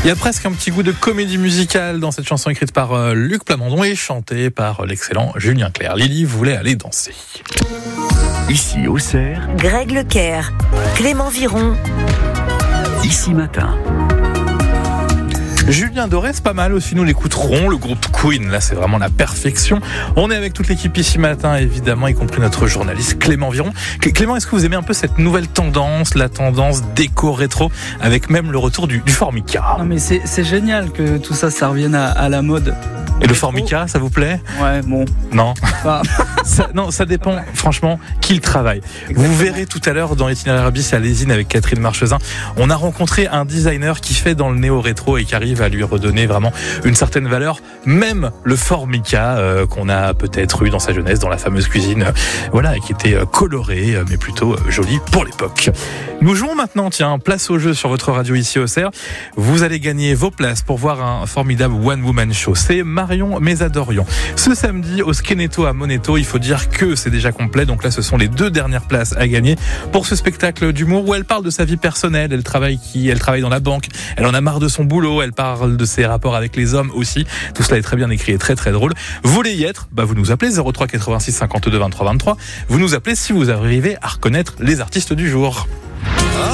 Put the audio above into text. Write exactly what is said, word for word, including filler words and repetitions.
Il y a presque un petit goût de comédie musicale dans cette chanson écrite par euh, Luc Plamondon et chantée par euh, l'excellent Julien Clerc. Lily voulait aller danser. Ici, Auxerre, Greg Leclerc, Clément Viron. Ici Matin. Julien Doré, c'est pas mal aussi, nous l'écouterons, le groupe Queen, là c'est vraiment la perfection. On est avec toute l'équipe Ici Matin, évidemment, y compris notre journaliste Clément Viron. Clément, est-ce que vous aimez un peu cette nouvelle tendance, la tendance déco-rétro, avec même le retour du, du Formica? Non mais c'est, c'est génial que tout ça, ça revienne à, à la mode. Et le Formica, ça vous plaît? Ouais, bon. Non. Enfin... ça, non, ça dépend, franchement, qui le travaille. Exactement. Vous verrez tout à l'heure dans l'itinéraire bis à l'Ésine avec Catherine Marchesin, on a rencontré un designer qui fait dans le néo-rétro et qui arrive à lui redonner vraiment une certaine valeur, même le Formica euh, qu'on a peut-être eu dans sa jeunesse, dans la fameuse cuisine, euh, voilà, qui était euh, coloré, euh, mais plutôt euh, joli pour l'époque. Nous jouons maintenant, tiens, place au jeu sur votre radio ici au Auxerre. Vous allez gagner vos places pour voir un formidable one-woman show. C'est Marion Mésadorian. Ce samedi au Skeneto à Moneto, il faut dire que c'est déjà complet, donc là ce sont les deux dernières places à gagner pour ce spectacle d'humour où elle parle de sa vie personnelle, elle travaille qui, elle travaille dans la banque, elle en a marre de son boulot, elle parle de ses rapports avec les hommes aussi. Tout cela est très bien écrit et très très drôle. Vous voulez y être? Bah vous nous appelez zéro trois quatre-vingt-six cinquante-deux vingt-trois vingt-trois. Vous nous appelez si vous arrivez à reconnaître les artistes du jour.